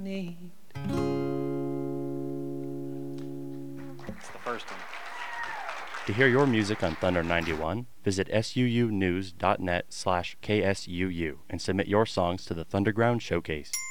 need. It's the first one. To hear your music on Thunder 91, visit suunews.net/KSUU and submit your songs to the Thunderground Showcase.